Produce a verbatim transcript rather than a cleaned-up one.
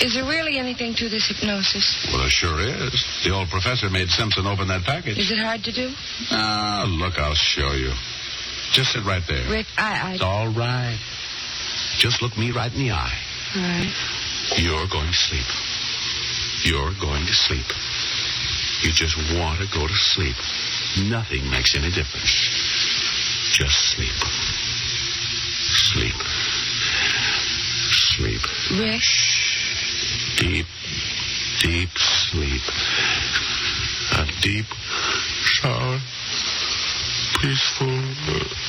Is there really anything to this hypnosis? Well, there sure is. The old professor made Simpson open that package. Is it hard to do? Ah, look, I'll show you. Just sit right there. Rick, I... I... It's all right. Just look me right in the eye. All right. You're going to sleep. You're going to sleep. You just want to go to sleep. Nothing makes any difference. Just sleep. Sleep. Sleep. Rick? Deep, deep sleep. A deep, sound, peaceful...